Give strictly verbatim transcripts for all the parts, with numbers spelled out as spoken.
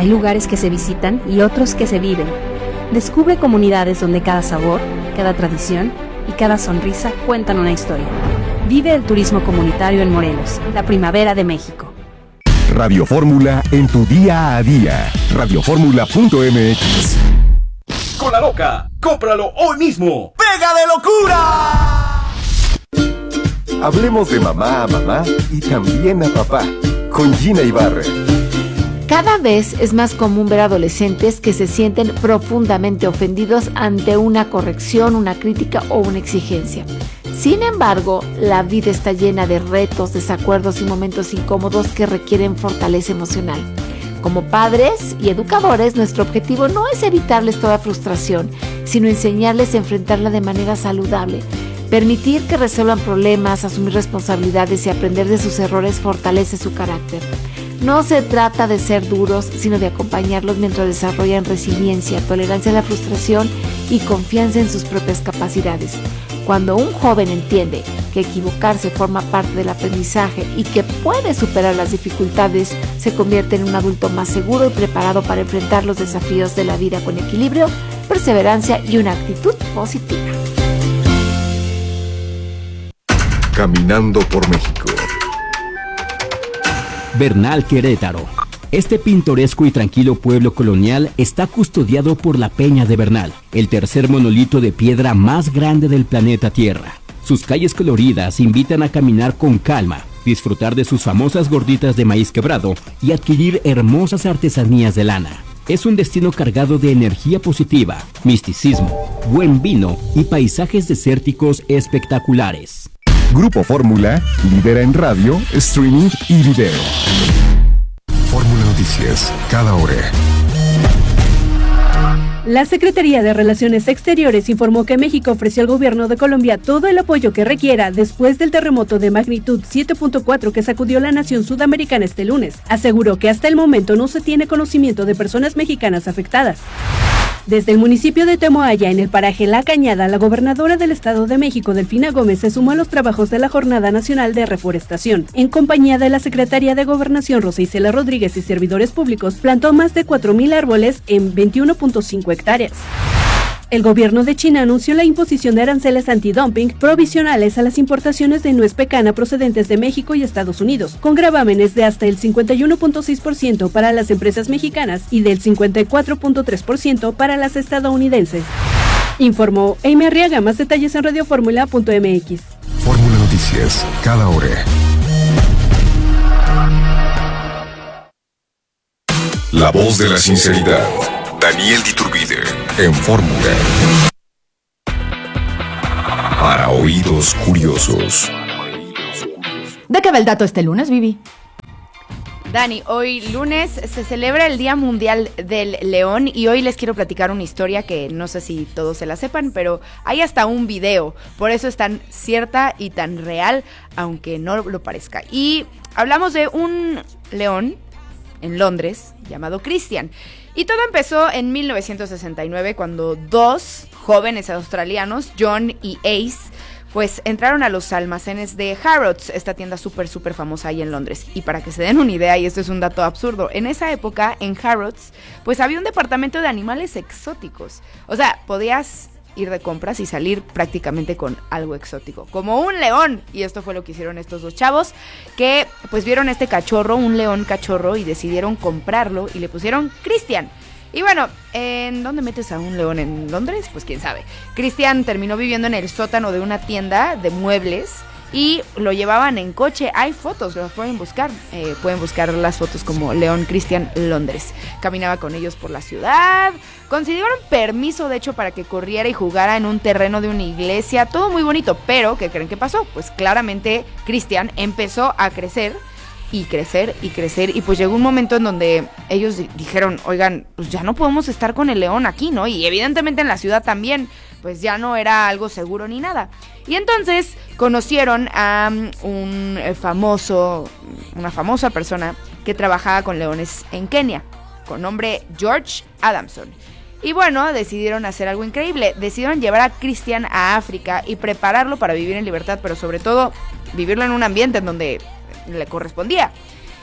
Hay lugares que se visitan y otros que se viven. Descubre comunidades donde cada sabor, cada tradición y cada sonrisa cuentan una historia. Vive el turismo comunitario en Morelos, la primavera de México. Radio Fórmula en tu día a día. radio fórmula punto eme equis. Con la loca, cómpralo hoy mismo. ¡Pega de locura! Hablemos de mamá a mamá y también a papá, con Gina Ibarra. Cada vez es más común ver adolescentes que se sienten profundamente ofendidos ante una corrección, una crítica o una exigencia. Sin embargo, la vida está llena de retos, desacuerdos y momentos incómodos que requieren fortaleza emocional. Como padres y educadores, nuestro objetivo no es evitarles toda frustración, sino enseñarles a enfrentarla de manera saludable. Permitir que resuelvan problemas, asumir responsabilidades y aprender de sus errores fortalece su carácter. No se trata de ser duros, sino de acompañarlos mientras desarrollan resiliencia, tolerancia a la frustración y confianza en sus propias capacidades. Cuando un joven entiende que equivocarse forma parte del aprendizaje y que puede superar las dificultades, se convierte en un adulto más seguro y preparado para enfrentar los desafíos de la vida con equilibrio, perseverancia y una actitud positiva. Caminando por México. Bernal, Querétaro. Este pintoresco y tranquilo pueblo colonial está custodiado por la Peña de Bernal, el tercer monolito de piedra más grande del planeta Tierra. Sus calles coloridas invitan a caminar con calma, disfrutar de sus famosas gorditas de maíz quebrado y adquirir hermosas artesanías de lana. Es un destino cargado de energía positiva, misticismo, buen vino y paisajes desérticos espectaculares. Grupo Fórmula lidera en radio, streaming y video. Fórmula Noticias, cada hora. La Secretaría de Relaciones Exteriores informó que México ofreció al gobierno de Colombia todo el apoyo que requiera después del terremoto de magnitud siete punto cuatro que sacudió la nación sudamericana este lunes. Aseguró que hasta el momento no se tiene conocimiento de personas mexicanas afectadas. Desde el municipio de Temoaya, en el paraje La Cañada, la gobernadora del Estado de México, Delfina Gómez, se sumó a los trabajos de la Jornada Nacional de Reforestación. En compañía de la Secretaría de Gobernación, Rosa Isela Rodríguez, y servidores públicos, plantó más de cuatro mil árboles en veintiuno punto cinco hectáreas. El gobierno de China anunció la imposición de aranceles antidumping provisionales a las importaciones de nuez pecana procedentes de México y Estados Unidos, con gravámenes de hasta el cincuenta y uno punto seis por ciento para las empresas mexicanas y del cincuenta y cuatro punto tres por ciento para las estadounidenses. Informó Amy Arriaga. Más detalles en radio fórmula punto eme equis. Fórmula Noticias, cada hora. La voz de la sinceridad. Daniel Diturbide, en Fórmula. Para oídos curiosos. ¿De qué va el dato este lunes, Vivi? Dani, hoy lunes se celebra el Día Mundial del León y hoy les quiero platicar una historia que no sé si todos se la sepan, pero hay hasta un video, por eso es tan cierta y tan real, aunque no lo parezca. Y hablamos de un león en Londres llamado Christian. Y todo empezó en mil novecientos sesenta y nueve cuando dos jóvenes australianos, John y Ace, pues entraron a los almacenes de Harrods, esta tienda súper súper famosa ahí en Londres. Y para que se den una idea, y esto es un dato absurdo, en esa época en Harrods pues había un departamento de animales exóticos. O sea, podías ir de compras y salir prácticamente con algo exótico, como un león. Y esto fue lo que hicieron estos dos chavos, que pues vieron este cachorro, un león cachorro, y decidieron comprarlo y le pusieron Christian. Y bueno, ¿en dónde metes a un león en Londres? Pues quién sabe. Christian terminó viviendo en el sótano de una tienda de muebles y lo llevaban en coche. Hay fotos, las pueden buscar. Eh, pueden buscar las fotos como León Christian Londres. Caminaba con ellos por la ciudad. Consiguieron permiso, de hecho, para que corriera y jugara en un terreno de una iglesia. Todo muy bonito, pero ¿qué creen que pasó? Pues claramente Christian empezó a crecer y crecer y crecer. Y pues llegó un momento en donde ellos dijeron, oigan, pues ya no podemos estar con el león aquí, ¿no? Y evidentemente en la ciudad también, pues ya no era algo seguro ni nada. Y entonces conocieron a un famoso, una famosa persona que trabajaba con leones en Kenia, con nombre George Adamson. Y bueno, decidieron hacer algo increíble. Decidieron llevar a Christian a África y prepararlo para vivir en libertad, pero sobre todo vivirlo en un ambiente en donde le correspondía.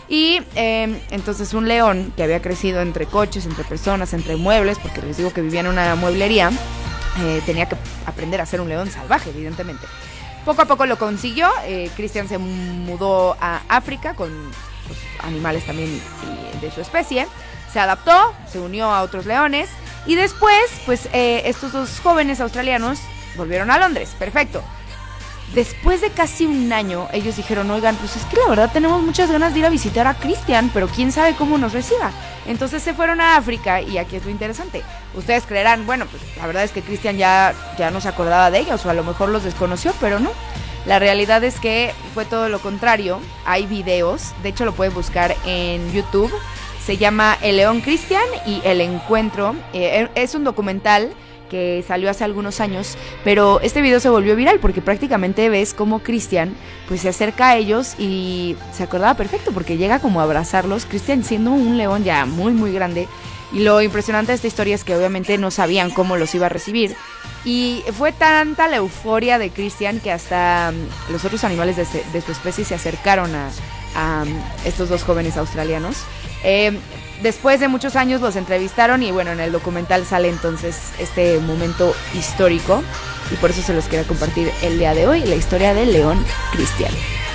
Y eh, entonces un león que había crecido entre coches, entre personas, entre muebles, porque les digo que vivía en una mueblería, eh, tenía que aprender a ser un león salvaje, evidentemente. Poco a poco lo consiguió. eh, Christian se mudó a África con pues, animales también y, de su especie. Se adaptó, se unió a otros leones y después, pues eh, estos dos jóvenes australianos volvieron a Londres. Perfecto. Después de casi un año, ellos dijeron, oigan, pues es que la verdad tenemos muchas ganas de ir a visitar a Christian, pero quién sabe cómo nos reciba. Entonces se fueron a África y aquí es lo interesante. Ustedes creerán, bueno, pues la verdad es que Christian ya, ya no se acordaba de ellos o a lo mejor los desconoció, pero no. La realidad es que fue todo lo contrario. Hay videos, de hecho lo pueden buscar en YouTube. Se llama El León Christian y El Encuentro. Eh, es un documental que salió hace algunos años, pero este video se volvió viral porque prácticamente ves cómo Christian pues se acerca a ellos y se acordaba perfecto porque llega como a abrazarlos, Christian siendo un león ya muy muy grande. Y lo impresionante de esta historia es que obviamente no sabían cómo los iba a recibir. Y fue tanta la euforia de Christian que hasta um, los otros animales de, se, de su especie se acercaron a, a um, estos dos jóvenes australianos. Eh, después de muchos años los entrevistaron y bueno, en el documental sale entonces este momento histórico y por eso se los quería compartir el día de hoy, la historia del león Christian.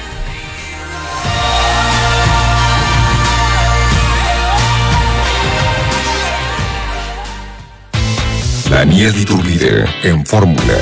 Daniel Iturbide en Fórmula.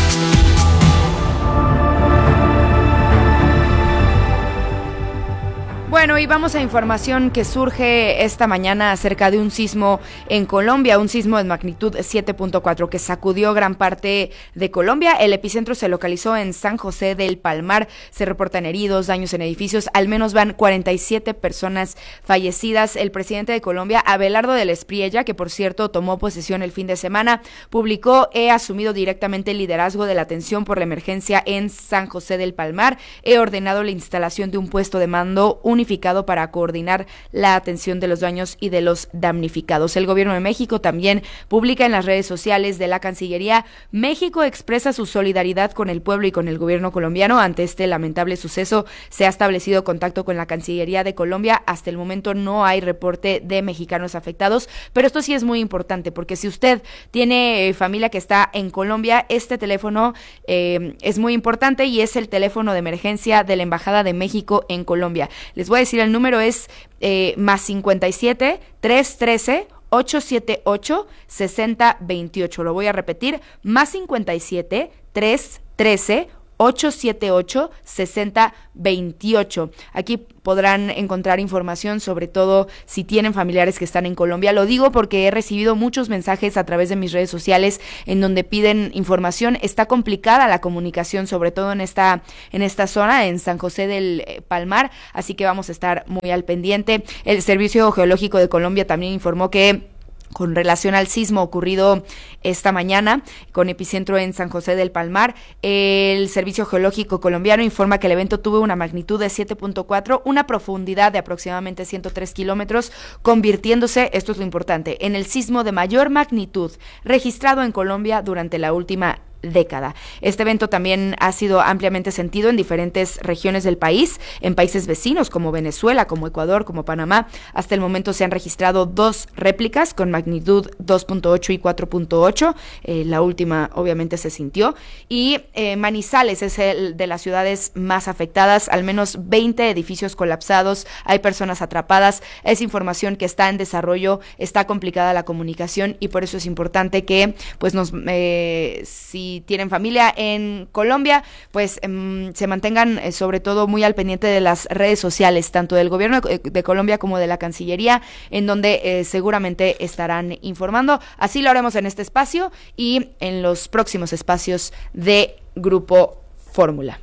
Bueno, y vamos a información que surge esta mañana acerca de un sismo en Colombia, un sismo de magnitud siete punto cuatro que sacudió gran parte de Colombia. El epicentro se localizó en San José del Palmar. Se reportan heridos, daños en edificios, al menos van cuarenta y siete personas fallecidas. El presidente de Colombia, Abelardo del Espriella, que por cierto tomó posesión el fin de semana, publicó: he asumido directamente el liderazgo de la atención por la emergencia en San José del Palmar. He ordenado la instalación de un puesto de mando unificado para coordinar la atención de los daños y de los damnificados. El gobierno de México también publica en las redes sociales de la Cancillería: México expresa su solidaridad con el pueblo y con el gobierno colombiano ante este lamentable suceso. Se ha establecido contacto con la Cancillería de Colombia. Hasta el momento no hay reporte de mexicanos afectados, pero esto sí es muy importante porque si usted tiene eh, familia que está en Colombia, este teléfono eh, es muy importante y es el teléfono de emergencia de la Embajada de México en Colombia. Les voy a decir, el número es eh, más cincuenta y siete, trescientos trece, ochocientos setenta y ocho, sesenta veintiocho. Lo voy a repetir, más cincuenta y siete, trescientos trece, ochocientos setenta y ocho, sesenta veintiocho. Aquí podrán encontrar información, sobre todo si tienen familiares que están en Colombia. Lo digo porque he recibido muchos mensajes a través de mis redes sociales en donde piden información. Está complicada la comunicación, sobre todo en esta, en esta zona, en San José del Palmar, así que vamos a estar muy al pendiente. El Servicio Geológico de Colombia también informó que con relación al sismo ocurrido esta mañana, con epicentro en San José del Palmar, el Servicio Geológico colombiano informa que el evento tuvo una magnitud de siete punto cuatro, una profundidad de aproximadamente ciento tres kilómetros, convirtiéndose, esto es lo importante, en el sismo de mayor magnitud registrado en Colombia durante la última década. Este evento también ha sido ampliamente sentido en diferentes regiones del país, en países vecinos como Venezuela, como Ecuador, como Panamá. Hasta el momento se han registrado dos réplicas con magnitud dos punto ocho y cuatro punto ocho. Eh, la última obviamente se sintió. Y eh, Manizales es el de las ciudades más afectadas, al menos veinte edificios colapsados, hay personas atrapadas. Es información que está en desarrollo, está complicada la comunicación y por eso es importante que pues nos eh, si tienen familia en Colombia, pues um, se mantengan eh, sobre todo muy al pendiente de las redes sociales, tanto del gobierno de, de Colombia como de la Cancillería, en donde eh, seguramente estarán informando. Así lo haremos en este espacio y en los próximos espacios de Grupo Fórmula.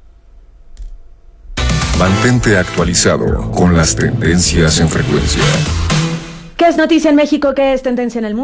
Mantente actualizado con las tendencias en frecuencia. ¿Qué es noticia en México? ¿Qué es tendencia en el mundo?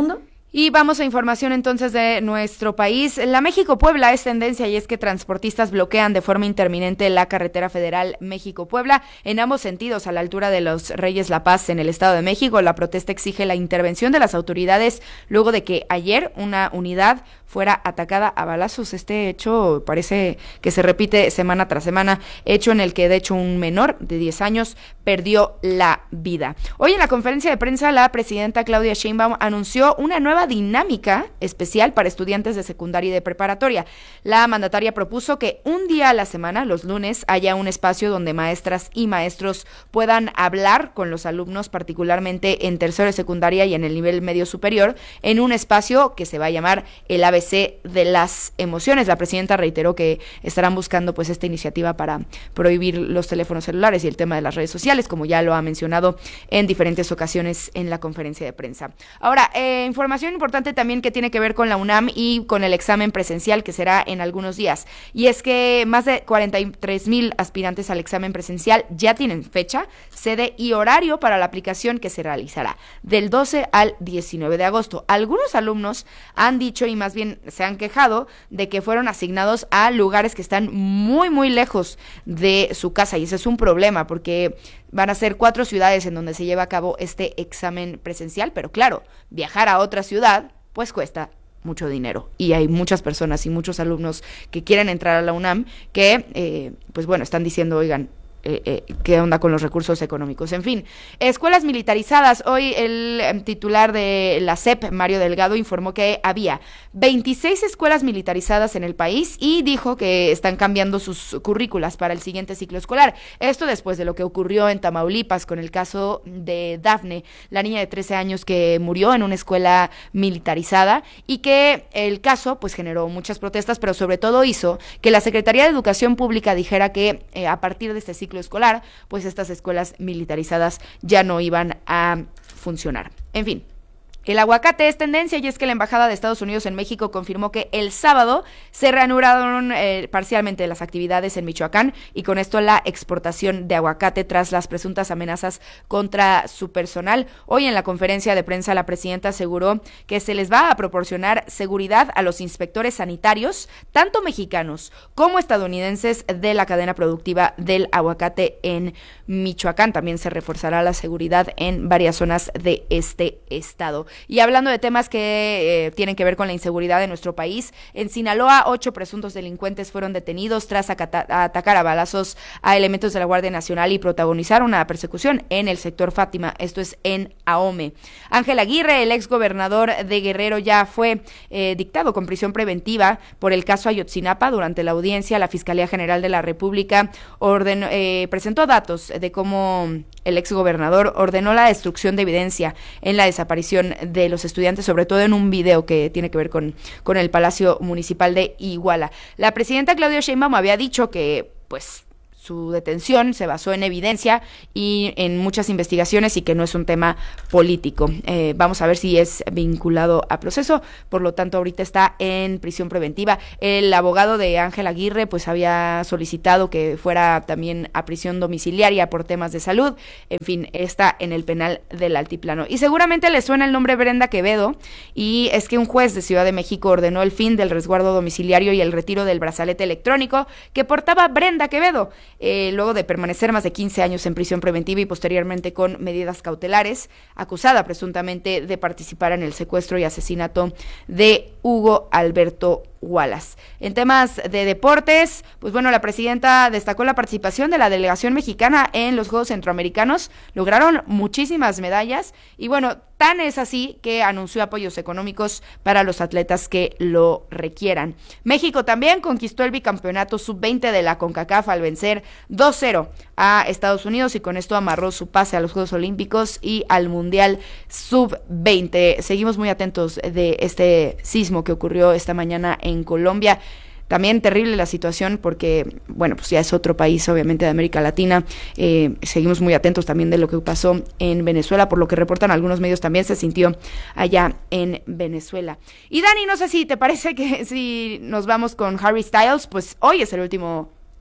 Y vamos a información entonces de nuestro país. La México-Puebla es tendencia y es que transportistas bloquean de forma interminente la carretera federal México-Puebla en ambos sentidos a la altura de los Reyes La Paz en el Estado de México. La protesta exige la intervención de las autoridades luego de que ayer una unidad fuera atacada a balazos. Este hecho parece que se repite semana tras semana, hecho en el que de hecho un menor de diez años perdió la vida. Hoy en la conferencia de prensa la presidenta Claudia Sheinbaum anunció una nueva dinámica especial para estudiantes de secundaria y de preparatoria. La mandataria propuso que un día a la semana, los lunes, haya un espacio donde maestras y maestros puedan hablar con los alumnos, particularmente en tercero de secundaria y en el nivel medio superior, en un espacio que se va a llamar el A B C de las emociones. La presidenta reiteró que estarán buscando pues esta iniciativa para prohibir los teléfonos celulares y el tema de las redes sociales, como ya lo ha mencionado en diferentes ocasiones en la conferencia de prensa. Ahora, eh, información importante también que tiene que ver con la UNAM y con el examen presencial que será en algunos días. Y es que más de cuarenta y tres mil aspirantes al examen presencial ya tienen fecha, sede y horario para la aplicación que se realizará del doce al diecinueve de agosto. Algunos alumnos han dicho y más bien se han quejado de que fueron asignados a lugares que están muy muy lejos de su casa y ese es un problema porque van a ser cuatro ciudades en donde se lleva a cabo este examen presencial, pero claro, viajar a otra ciudad pues cuesta mucho dinero y hay muchas personas y muchos alumnos que quieren entrar a la UNAM que eh, pues bueno, están diciendo, oigan, Eh, eh, qué onda con los recursos económicos. En fin, escuelas militarizadas. Hoy el eh, titular de la S E P, Mario Delgado, informó que había veintiséis escuelas militarizadas en el país y dijo que están cambiando sus currículas para el siguiente ciclo escolar. Esto después de lo que ocurrió en Tamaulipas con el caso de Dafne, la niña de trece años que murió en una escuela militarizada y que el caso pues generó muchas protestas, pero sobre todo hizo que la Secretaría de Educación Pública dijera que eh, a partir de este ciclo escolar, pues estas escuelas militarizadas ya no iban a funcionar. En fin. El aguacate es tendencia y es que la Embajada de Estados Unidos en México confirmó que el sábado se reanudaron eh, parcialmente las actividades en Michoacán y con esto la exportación de aguacate tras las presuntas amenazas contra su personal. Hoy en la conferencia de prensa la presidenta aseguró que se les va a proporcionar seguridad a los inspectores sanitarios, tanto mexicanos como estadounidenses de la cadena productiva del aguacate en Michoacán. También se reforzará la seguridad en varias zonas de este estado. Y hablando de temas que eh, tienen que ver con la inseguridad de nuestro país, en Sinaloa, ocho presuntos delincuentes fueron detenidos tras acata- a atacar a balazos a elementos de la Guardia Nacional y protagonizar una persecución en el sector Fátima, esto es en Ahome. Ángel Aguirre, el exgobernador de Guerrero, ya fue eh, dictado con prisión preventiva por el caso Ayotzinapa. Durante la audiencia, la Fiscalía General de la República ordenó, eh, presentó datos de cómo el exgobernador ordenó la destrucción de evidencia en la desaparición de los estudiantes, sobre todo en un video que tiene que ver con, con el Palacio Municipal de Iguala. La presidenta Claudia Sheinbaum había dicho que, pues, su detención se basó en evidencia y en muchas investigaciones y que no es un tema político. Eh, vamos a ver si es vinculado a proceso, por lo tanto ahorita está en prisión preventiva. El abogado de Ángel Aguirre pues había solicitado que fuera también a prisión domiciliaria por temas de salud. En fin, está en el penal del Altiplano. Y seguramente le suena el nombre Brenda Quevedo, y es que un juez de Ciudad de México ordenó el fin del resguardo domiciliario y el retiro del brazalete electrónico que portaba Brenda Quevedo. Eh, luego de permanecer más de quince años en prisión preventiva y posteriormente con medidas cautelares, acusada presuntamente de participar en el secuestro y asesinato de Hugo Alberto Wallace. En temas de deportes, pues bueno, la presidenta destacó la participación de la delegación mexicana en los Juegos Centroamericanos. Lograron muchísimas medallas y bueno, tan es así que anunció apoyos económicos para los atletas que lo requieran. México también conquistó el bicampeonato sub veinte de la CONCACAF al vencer dos cero a Estados Unidos y con esto amarró su pase a los Juegos Olímpicos y al Mundial sub veinte. Seguimos muy atentos de este sismo que ocurrió esta mañana en Colombia. También terrible la situación porque, bueno, pues ya es otro país, obviamente, de América Latina. Eh, seguimos muy atentos también de lo que pasó en Venezuela, por lo que reportan algunos medios, también se sintió allá en Venezuela. Y Dani, no sé si te parece que si nos vamos con Harry Styles, pues hoy es el último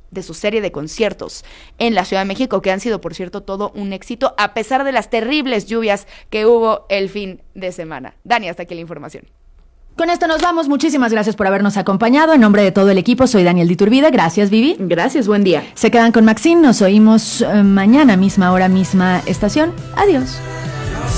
de su serie de conciertos en la Ciudad de México, que han sido, por cierto, todo un éxito, a pesar de las terribles lluvias que hubo el fin de semana. Dani, hasta aquí la información. Con esto nos vamos. Muchísimas gracias por habernos acompañado. En nombre de todo el equipo, soy Daniel Diturbide. Gracias, Vivi. Gracias, buen día. Se quedan con Maxine. Nos oímos eh, mañana, misma hora, misma estación. Adiós.